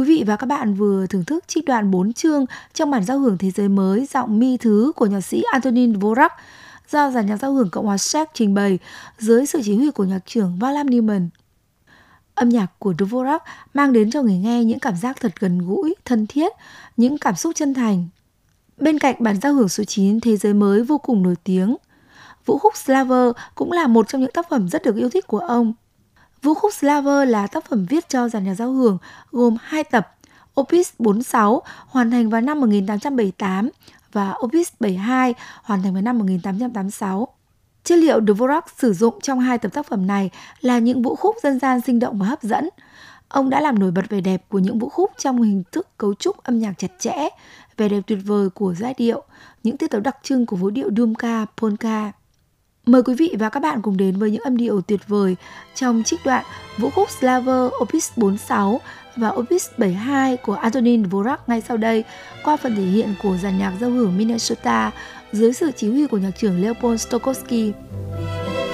Quý vị và các bạn vừa thưởng thức trích đoạn 4 chương trong bản giao hưởng thế giới mới giọng mi thứ của nhạc sĩ Antonin Dvorak do dàn nhạc giao hưởng Cộng hòa Séc trình bày dưới sự chỉ huy của nhạc trưởng Valam Newman. Âm nhạc của Dvorak mang đến cho người nghe những cảm giác thật gần gũi, thân thiết, những cảm xúc chân thành. Bên cạnh bản giao hưởng số 9 thế giới mới vô cùng nổi tiếng, vũ khúc Slaver cũng là một trong những tác phẩm rất được yêu thích của ông. Vũ khúc Slaver là tác phẩm viết cho dàn nhạc giao hưởng gồm 2 tập, Opus 46 hoàn thành vào năm 1878 và Opus 72 hoàn thành vào năm 1886. Chất liệu Dvorak sử dụng trong 2 tập tác phẩm này là những vũ khúc dân gian sinh động và hấp dẫn. Ông đã làm nổi bật vẻ đẹp của những vũ khúc trong hình thức cấu trúc âm nhạc chặt chẽ, vẻ đẹp tuyệt vời của giai điệu, những tiết tấu đặc trưng của vũ điệu Dumka, Polka. Mời quý vị và các bạn cùng đến với những âm điệu tuyệt vời trong trích đoạn vũ khúc Slaver Opus 46 và Opus 72 của Antonin Dvorak ngay sau đây qua phần thể hiện của dàn nhạc giao hưởng Minnesota dưới sự chỉ huy của nhạc trưởng Leopold Stokowski.